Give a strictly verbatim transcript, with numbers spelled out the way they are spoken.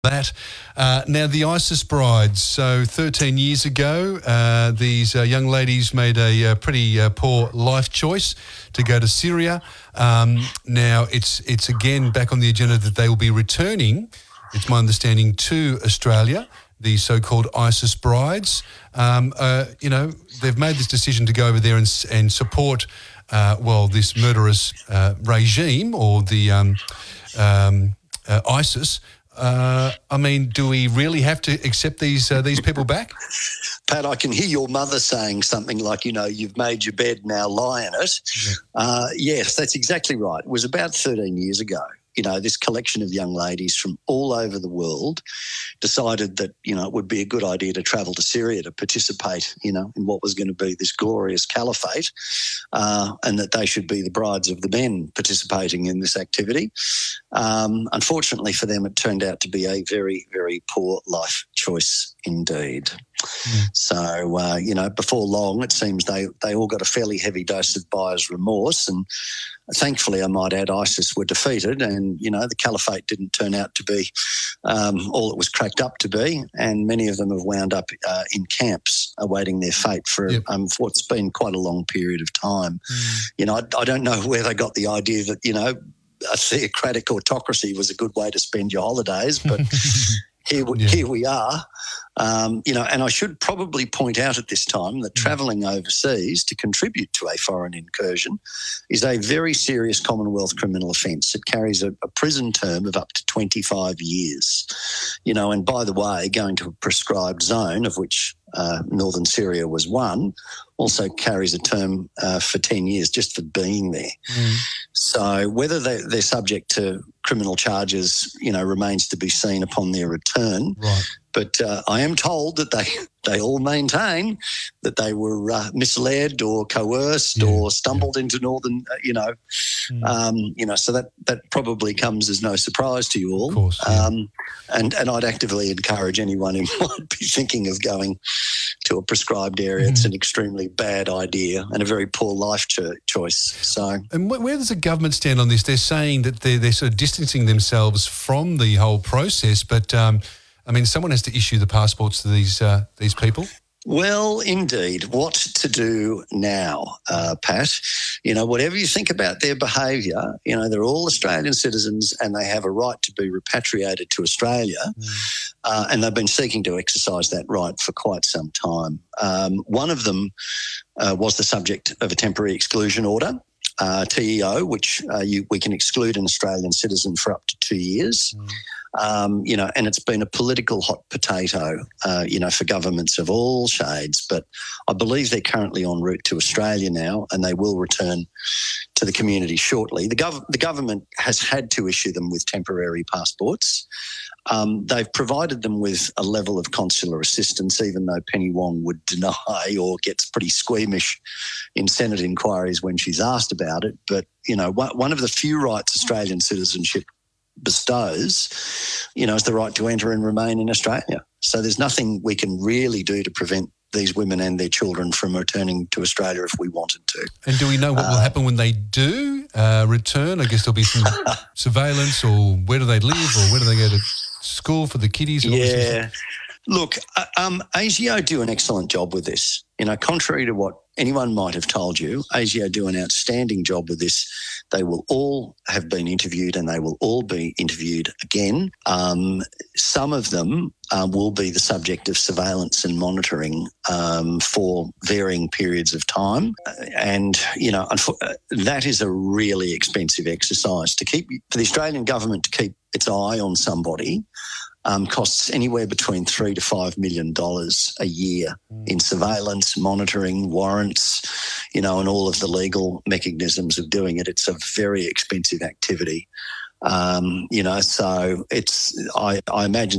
That uh, now the ISIS brides. So thirteen years ago, uh, these uh, young ladies made a uh, pretty uh, poor life choice to go to Syria. Um, now it's it's again back on the agenda that they will be returning. It's my understanding to Australia. The so-called ISIS brides. Um, uh, you know, they've made this decision to go over there and and support uh, well this murderous uh, regime or the um, um, uh, ISIS. Uh, I mean, do we really have to accept these uh, these people back? Pat, I can hear your mother saying something like, you know, you've made your bed, now lie in it. Yeah. Uh, yes, that's exactly right. It was about thirteen years ago. You know, this collection of young ladies from all over the world decided that, you know, it would be a good idea to travel to Syria to participate, you know, in what was going to be this glorious caliphate, uh, and that they should be the brides of the men participating in this activity. Um, unfortunately for them, it turned out to be a very, very poor life choice indeed. Mm. So, uh, you know, before long, it seems they, they all got a fairly heavy dose of buyer's remorse, and thankfully, I might add, ISIS were defeated, and, you know, the caliphate didn't turn out to be um, all it was cracked up to be, and many of them have wound up uh, in camps awaiting their fate for, yep. um, for what's been quite a long period of time. Mm. You know, I, I don't know where they got the idea that, you know, a theocratic autocracy was a good way to spend your holidays, but here, yeah. here we are. Um, you know, and I should probably point out at this time that travelling overseas to contribute to a foreign incursion is a very serious Commonwealth criminal offence. It carries a, a prison term of up to twenty-five years. You know, and by the way, going to a prescribed zone, of which uh, northern Syria was one, also carries a term uh, for ten years just for being there. Mm. So whether they, they're subject to criminal charges, you know, remains to be seen upon their return. Right. But uh, I am told that they, they all maintain that they were uh, misled or coerced yeah, or stumbled yeah. into northern, uh, you know, mm. um, you know. So that, that probably comes as no surprise to you all. Of course, yeah. um, and and I'd actively encourage anyone who might be thinking of going to a prescribed area. Mm. It's an extremely bad idea and a very poor life cho- choice. So, and wh- where does the government stand on this? They're saying that they're they're sort of distancing themselves from the whole process, but. Um, I mean, someone has to issue the passports to these uh, these people. Well, indeed. What to do now, uh, Pat? You know, whatever you think about their behaviour, you know, they're all Australian citizens and they have a right to be repatriated to Australia, mm. uh, and they've been seeking to exercise that right for quite some time. Um, one of them uh, was the subject of a temporary exclusion order. Uh, T E O, which uh, you, we can exclude an Australian citizen for up to two years. Mm. Um, you know, and it's been a political hot potato, uh, you know, for governments of all shades. But I believe they're currently en route to Australia now, and they will return to the community shortly. The, gov- the government has had to issue them with temporary passports. Um, they've provided them with a level of consular assistance, even though Penny Wong would deny or gets pretty squeamish in Senate inquiries when she's asked about it. But, you know, one, one of the few rights Australian citizenship bestows, you know, is the right to enter and remain in Australia. So there's nothing we can really do to prevent these women and their children from returning to Australia if we wanted to. And do we know what uh, will happen when they do uh, return? I guess there'll be some surveillance, or where do they live, or where do they go to school for the kiddies? And yeah. Look, uh, um, ASIO do an excellent job with this. You know, contrary to what anyone might have told you, ASIO do an outstanding job with this. They will all have been interviewed and they will all be interviewed again. Um, some of them uh, will be the subject of surveillance and monitoring um, for varying periods of time. And, you know, that is a really expensive exercise. To keep, for the Australian government to keep its eye on somebody Um, costs anywhere between three to five million dollars a year mm. in surveillance, monitoring, warrants, you know, and all of the legal mechanisms of doing it. It's a very expensive activity, um, you know. So it's I, I imagine